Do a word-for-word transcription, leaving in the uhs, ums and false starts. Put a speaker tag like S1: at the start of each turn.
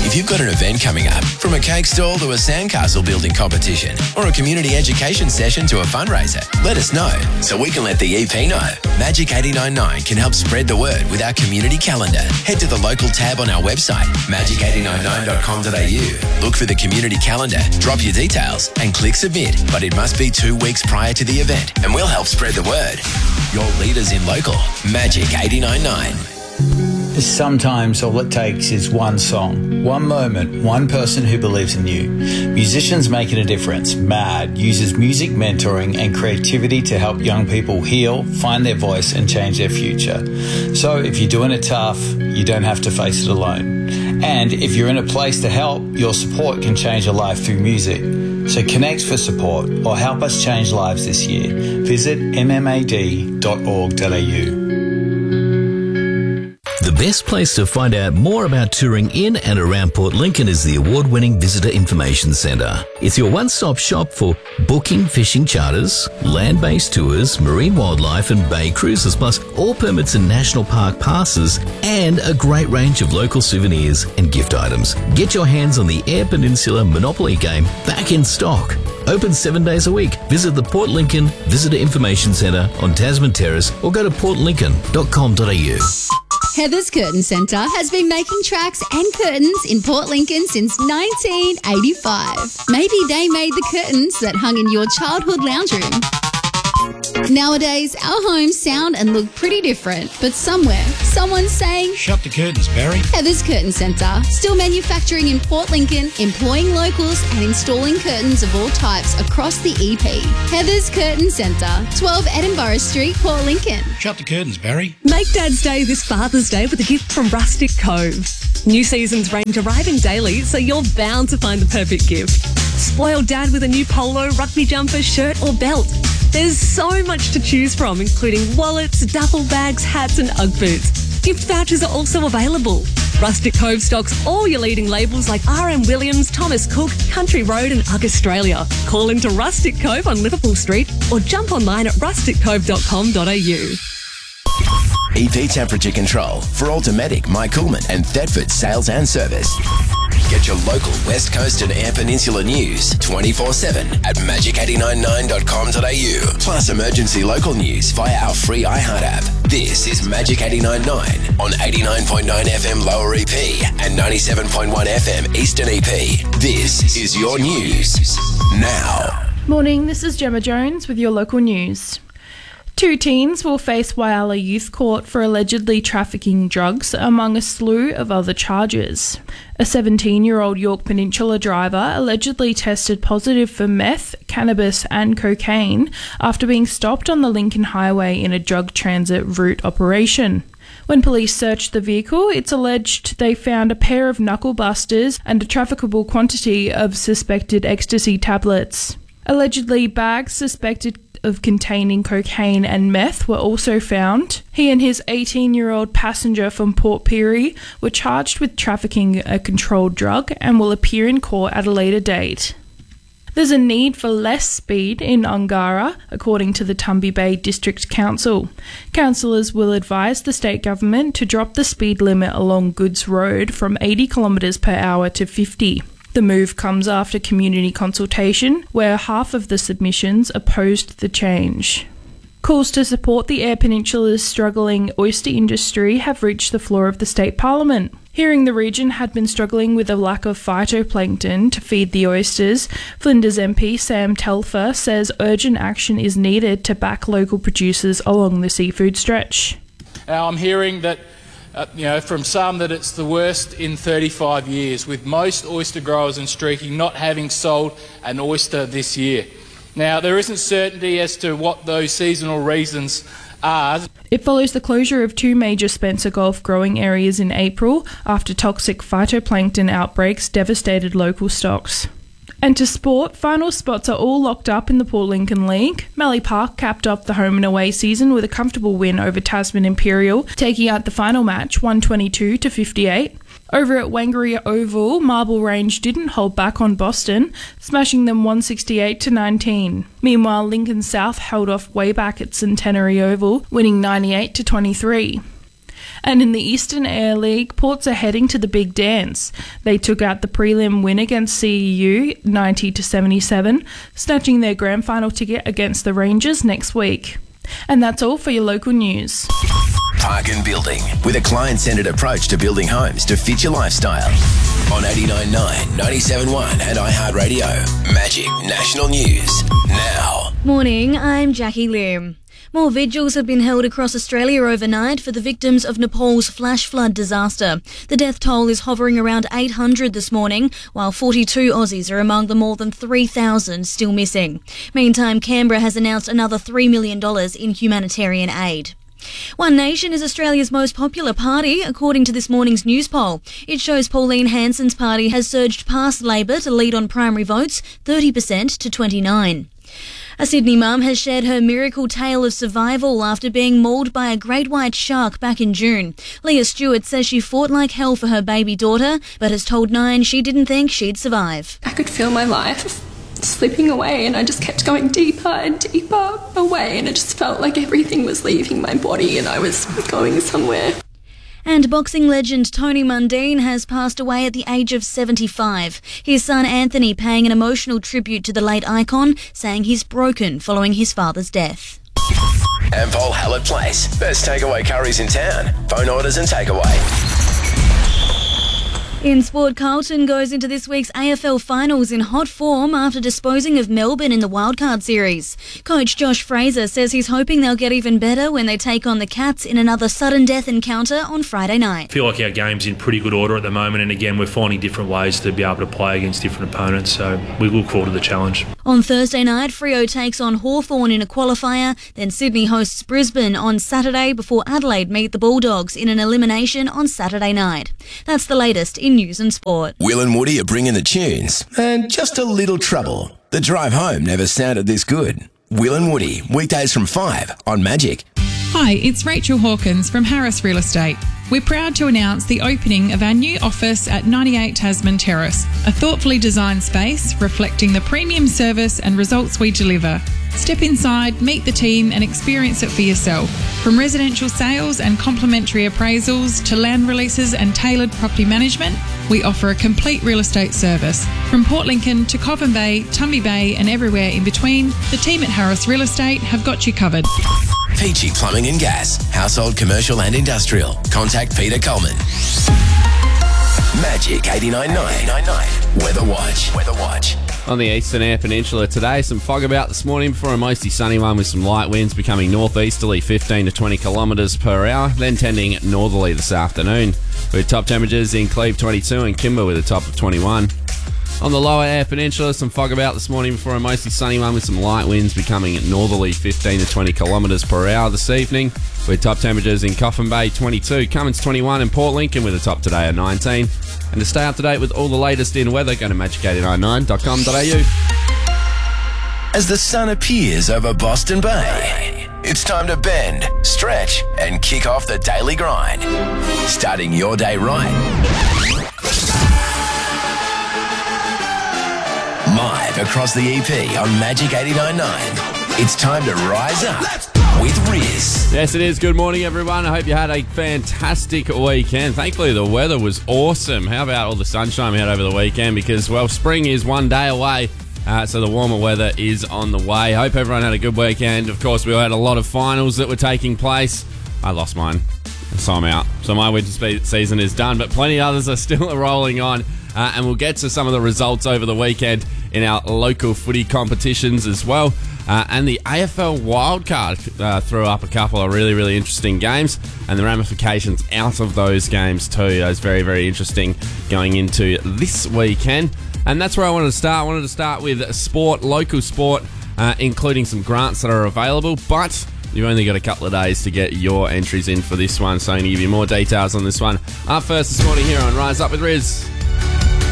S1: If you've got an event coming up, from a cake stall to a sandcastle building competition or a community education session to a fundraiser, let us know so we can let the E P know. Magic eight nine nine can help spread the word with our community calendar. Head to the local tab on our website, magic eight nine nine dot com dot a u. Look for the community calendar, drop your details and click submit. But it must be two weeks prior to the event and we'll help spread the word. Your leaders in local, Magic eight nine nine.
S2: Sometimes all it takes is one song, one moment, one person who believes in you. Musicians Making a Difference, MAD, uses music mentoring and creativity to help young people heal, find their voice and change their future. So if you're doing it tough, you don't have to face it alone. And if you're in a place to help, your support can change a life through music. So connect for support or help us change lives this year. Visit m m a d dot org dot a u.
S3: The best place to find out more about touring in and around Port Lincoln is the award-winning Visitor Information Centre. It's your one-stop shop for booking fishing charters, land-based tours, marine wildlife and bay cruises, plus all permits and national park passes, and a great range of local souvenirs and gift items. Get your hands on the Eyre Peninsula Monopoly game back in stock. Open seven days a week. Visit the Port Lincoln Visitor Information Centre on Tasman Terrace or go to port lincoln dot com dot a u.
S4: Heather's Curtain Centre has been making tracks and curtains in Port Lincoln since nineteen eighty-five. Maybe they made the curtains that hung in your childhood lounge room. Nowadays, our homes sound and look pretty different, but somewhere, someone's saying,
S5: "Shut the curtains, Barry."
S4: Heather's Curtain Centre, still manufacturing in Port Lincoln, employing locals and installing curtains of all types across the E P. Heather's Curtain Centre, twelve Edinburgh Street, Port Lincoln.
S5: Shut the curtains, Barry.
S6: Make Dad's Day this Father's Day with a gift from Rustic Cove. New season's range arriving daily, so you're bound to find the perfect gift. Spoil Dad with a new polo, rugby jumper, shirt or belt. There's so much to choose from, including wallets, duffel bags, hats and Ugg boots. Gift vouchers are also available. Rustic Cove stocks all your leading labels like R M Williams, Thomas Cook, Country Road and Ugg Australia. Call into Rustic Cove on Liverpool Street or jump online at rustic cove dot com dot a u.
S1: E P Temperature Control for Automatic, Mike Coolman and Thetford Sales and Service. Get your local West Coast and Eyre Peninsula news twenty-four seven at magic eight nine nine dot com dot a u. Plus emergency local news via our free iHeart app. This is Magic eight nine nine on eighty-nine point nine F M Lower E P and ninety-seven point one F M Eastern E P. This is your news now.
S7: Morning, this is Gemma Jones with your local news. Two teens will face Whyalla Youth Court for allegedly trafficking drugs, among a slew of other charges. A seventeen-year-old York Peninsula driver allegedly tested positive for meth, cannabis and cocaine after being stopped on the Lincoln Highway in a drug transit route operation. When police searched the vehicle, it's alleged they found a pair of knuckle busters and a trafficable quantity of suspected ecstasy tablets. Allegedly, bags suspected of containing cocaine and meth were also found. He and his eighteen-year-old passenger from Port Pirie were charged with trafficking a controlled drug and will appear in court at a later date. There's a need for less speed in Ungara, according to the Tumby Bay District Council. Councillors will advise the state government to drop the speed limit along Goods Road from eighty kilometres per hour to fifty. The move comes after community consultation, where half of the submissions opposed the change. Calls to support the Eyre Peninsula's struggling oyster industry have reached the floor of the state parliament. Hearing the region had been struggling with a lack of phytoplankton to feed the oysters, Flinders M P Sam Telfer says urgent action is needed to back local producers along the seafood stretch.
S8: Now, I'm hearing that Uh, you know, from some that it's the worst in thirty-five years, with most oyster growers and streaking not having sold an oyster this year. Now, there isn't certainty as to what those seasonal reasons are.
S7: It follows the closure of two major Spencer Gulf growing areas in April after toxic phytoplankton outbreaks devastated local stocks. And to sport, final spots are all locked up in the Port Lincoln League. Mallee Park capped off the home and away season with a comfortable win over Tasman Imperial, taking out the final match one twenty-two to fifty-eight. Over at Wangaree Oval, Marble Range didn't hold back on Boston, smashing them one sixty-eight to nineteen. Meanwhile, Lincoln South held off way back at Centenary Oval, winning ninety-eight to twenty-three. And in the Eastern Air League, Ports are heading to the big dance. They took out the prelim win against C E U, ninety to seventy-seven, snatching their grand final ticket against the Rangers next week. And that's all for your local news.
S1: Park and Building, with a client-centred approach to building homes to fit your lifestyle. On eighty-nine point nine, ninety-seven point one and iHeartRadio. Magic National News. Now.
S9: Morning, I'm Jackie Lim. More vigils have been held across Australia overnight for the victims of Nepal's flash flood disaster. The death toll is hovering around eight hundred this morning, while forty-two Aussies are among the more than three thousand still missing. Meantime, Canberra has announced another three million dollars in humanitarian aid. One Nation is Australia's most popular party, according to this morning's news poll. It shows Pauline Hanson's party has surged past Labor to lead on primary votes, thirty percent to twenty-nine. A Sydney mum has shared her miracle tale of survival after being mauled by a great white shark back in June. Leah Stewart says she fought like hell for her baby daughter, but has told Nine she didn't think she'd survive.
S10: I could feel my life slipping away, and I just kept going deeper and deeper away, and it just felt like everything was leaving my body and I was going somewhere.
S9: And boxing legend Tony Mundine has passed away at the age of seventy-five. His son Anthony paying an emotional tribute to the late icon, saying he's broken following his father's death.
S1: Ampol Hallett Place. Best takeaway curries in town. Phone orders and takeaway.
S9: In sport, Carlton goes into this week's A F L finals in hot form after disposing of Melbourne in the wildcard series. Coach Josh Fraser says he's hoping they'll get even better when they take on the Cats in another sudden death encounter on Friday night.
S11: I feel like our game's in pretty good order at the moment, and again we're finding different ways to be able to play against different opponents, so we look forward to the challenge.
S9: On Thursday night, Freo takes on Hawthorn in a qualifier, then Sydney hosts Brisbane on Saturday before Adelaide meet the Bulldogs in an elimination on Saturday night. That's the latest in news and sport.
S1: Will and Woody are bringing the tunes and just a little trouble. The drive home never sounded this good. Will and Woody, weekdays from five on Magic.
S12: Hi, it's Rachel Hawkins from Harris Real Estate. We're proud to announce the opening of our new office at ninety-eight Tasman Terrace, a thoughtfully designed space reflecting the premium service and results we deliver. Step inside, meet the team and experience it for yourself. From residential sales and complimentary appraisals to land releases and tailored property management, we offer a complete real estate service. From Port Lincoln to Coffin Bay, Tumby Bay and everywhere in between, the team at Harris Real Estate have got you covered.
S1: Peachy Plumbing and Gas, household, commercial and industrial. Contact Peter Coleman. Magic eighty-nine point nine. Weather Watch. Weather Watch.
S13: On the Eastern Air Peninsula today, some fog about this morning before a mostly sunny one with some light winds becoming northeasterly fifteen to twenty kilometres per hour, then tending northerly this afternoon. With top temperatures in Cleve twenty-two and Kimber with a top of twenty-one. On the lower air peninsula, some fog about this morning before a mostly sunny one with some light winds becoming northerly fifteen to twenty kilometres per hour this evening, with top temperatures in Coffin Bay twenty-two, Cummins twenty-one and Port Lincoln with a top today of nineteen. And to stay up to date with all the latest in weather, go to magic eight nine nine dot com dot a u.
S1: As the sun appears over Boston Bay, it's time to bend, stretch and kick off the daily grind. Starting your day right. Live across the E P on Magic eighty-nine point nine. It's time to rise up with Riz.
S13: Yes, it is. Good morning, everyone. I hope you had a fantastic weekend. Thankfully, the weather was awesome. How about all the sunshine we had over the weekend? Because, well, spring is one day away, uh, so the warmer weather is on the way. Hope everyone had a good weekend. Of course, we had a lot of finals that were taking place. I lost mine, so I'm out. So my winter spe- season is done, but plenty others are still rolling on. Uh, and we'll get to some of the results over the weekend in our local footy competitions as well. Uh, and the A F L wildcard uh, threw up a couple of really, really interesting games, and the ramifications out of those games too is very, very interesting going into this weekend. And that's where I wanted to start. I wanted to start with sport, local sport, uh, including some grants that are available, but you've only got a couple of days to get your entries in for this one, so I'm going to give you more details on this one. Up first this morning here on Rise Up with Riz.